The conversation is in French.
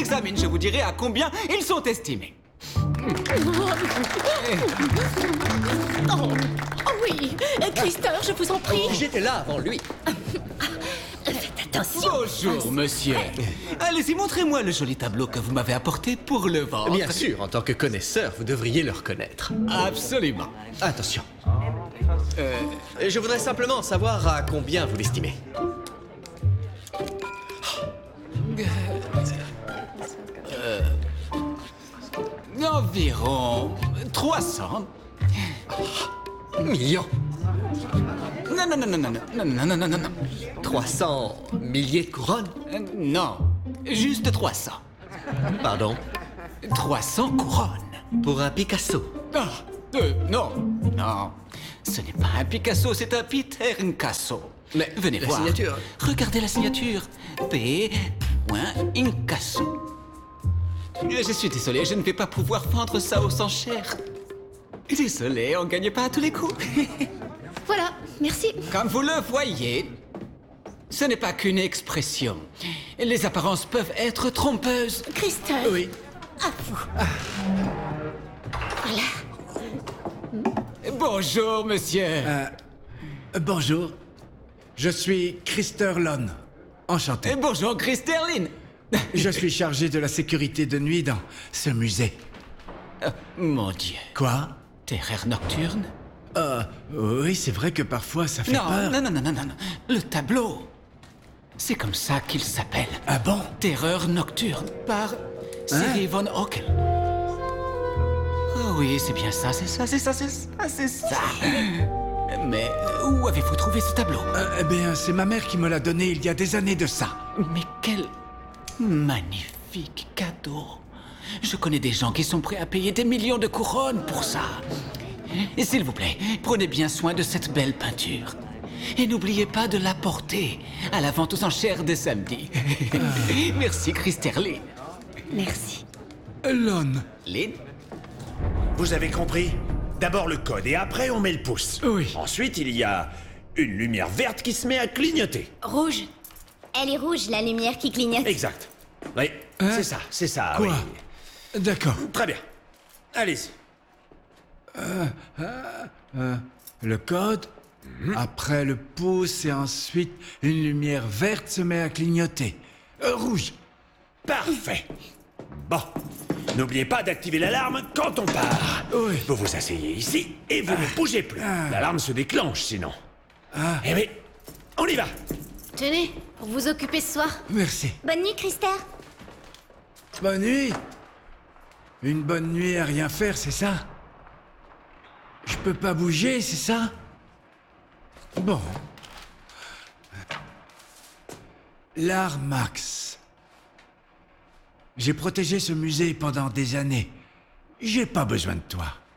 examine, je vous dirai à combien ils sont estimés. Oh oui, Krister, je vous en prie. J'étais là avant lui. Faites attention. Bonjour, monsieur. Allez-y, montrez-moi le joli tableau que vous m'avez apporté pour le vendre. Bien sûr, en tant que connaisseur, vous devriez le reconnaître. Absolument. Attention. Je voudrais simplement savoir à combien vous l'estimez. Environ 300. Millions. Non, non, non, non, non, non, non, non, non, non, non. 300 milliers de couronnes. Non, juste 300. Pardon. 300 couronnes. Pour un Picasso. Ah, non, non. Ce n'est pas un Picasso, c'est un Peter Incasso. Mais venez la voir. signature. Regardez la signature. P. Incasso. Je suis désolé, je ne vais pas pouvoir vendre ça aux enchères. Désolé, on ne gagne pas à tous les coups. Voilà, merci. Comme vous le voyez, ce n'est pas qu'une expression. Les apparences peuvent être trompeuses. Krister. Oui. À vous. Voilà. Bonjour, monsieur. Bonjour, je suis Krister Lon. Enchanté. Et bonjour, Kristerline. Je suis chargé de la sécurité de nuit dans ce musée. Mon Dieu. Quoi? Terreur nocturne? Oui, c'est vrai que parfois ça fait Non, peur. non, non, non, non, non, non. Le tableau. C'est comme ça qu'il s'appelle. Ah bon? Terreur nocturne par Siri von Ockel. Oh oui, c'est bien ça, c'est ça, c'est ça, c'est ça, c'est ça. Mais où avez-vous trouvé ce tableau? Eh bien, c'est ma mère qui me l'a donné il y a des années de ça. Mais quel magnifique cadeau. Je connais des gens qui sont prêts à payer des millions de couronnes pour ça. Et s'il vous plaît, prenez bien soin de cette belle peinture. Et n'oubliez pas de la porter à la vente aux enchères de samedi. Merci, Kristerline. Merci. Lon. Lynn? Vous avez compris? D'abord le code et après on met le pouce. Oui. Ensuite, il y a une lumière verte qui se met à clignoter. Rouge. Elle est rouge, la lumière qui clignote. Exact. Oui, c'est ça, Quoi? oui. D'accord. Très bien. Allez-y. Le code, après le pouce et ensuite une lumière verte se met à clignoter. Rouge. Parfait. Bon. N'oubliez pas d'activer l'alarme quand on part. Oui. Vous vous asseyez ici et vous ne bougez plus. L'alarme se déclenche sinon. Eh oui, on y va. Tenez, pour vous occuper ce soir. Merci. Bonne nuit, Krister. Bonne nuit. Une bonne nuit à rien faire, c'est ça? Je peux pas bouger, c'est ça? Bon. L'art Max. J'ai protégé ce musée pendant des années. J'ai pas besoin de toi.